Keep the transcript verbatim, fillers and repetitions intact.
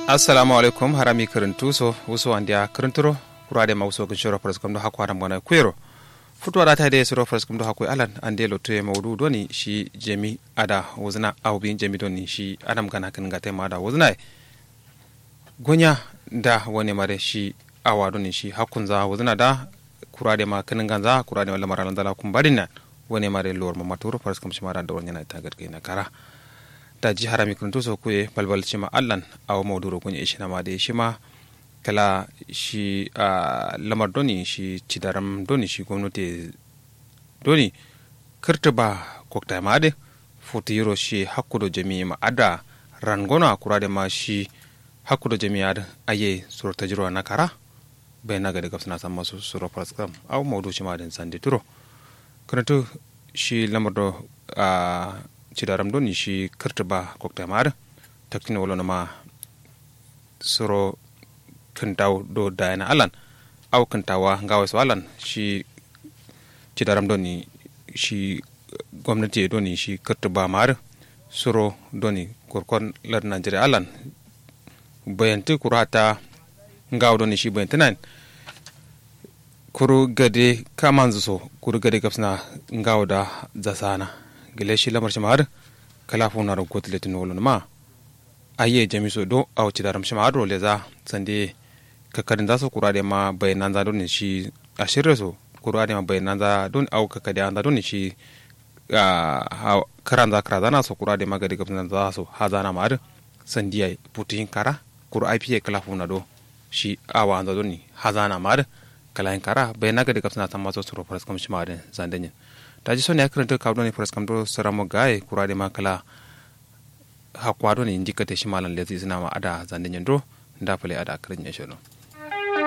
assalamu alaikum harami karantu so wuso andia karanturo kurade mawso ko shoro pres kom do hakwa ram gona kuero futo da ta de shoro pres kom do hakwa alan ande lo to mawdu doni shi jemi ada wuzna awbi jemi doni shi adam gana kan gate ma da wuzna gonya da woni mare shi awa doni shi hakunza wuzna da kurade ma kan ganza kurade wala maralan dala kum badina woni mare lor ma maturo pres kom shi mara da woni na tagar na kara da ji harami kuntu so kuye balbal shima allan aw mawduro kunya ishina ma de shima kala shi a lamar doni shi cidaram doni shi gwamnati doni kirtiba kokta ma de futi yiro shi hakkudo jami'i ma ada rangona kurade ma shi hakkudo jami'i ada aye surta jiro na kara bai na ga daga suna san masu suro praskam aw mawdu shima den sande turo kuntu shi lamar do a cidaram doni shi kirtiba kokta mar taktina wala ma suro kintaw do dayana alan aw kintawa ngawa so alan shi cidaram doni shi gwamnati doni shi kirtiba mar suro doni korkon lar Nigeria alan bayanti kurata ngaw doni shi bayantinan kuru gade kamanzu so kuru gade kapsna ngaw da zasana gile shi lamar shamar kala funa ro kotletin wolon ma aye jamiso do aw cidaram shamar ro leza sande kakadin za su kura da ma bayanan za don shi a shirya su kura da ma bayanan za don aw kakadi an za don shi karan za kara zana su kura da ma gadi gabsan za su ha zana ma sandiya putin kara kura I P A kala funa do shi awa an za don ha zana ma kala kara bayanan gadi gabsan ta maso su ro faras kam shi ma da zandanyin ta ji sonya karanta ka don faras kam do saramo gaye kura da ma kala hakwa don indikate shi malan lezi suna ma ada zandanyin do nda fale ada karin ya shono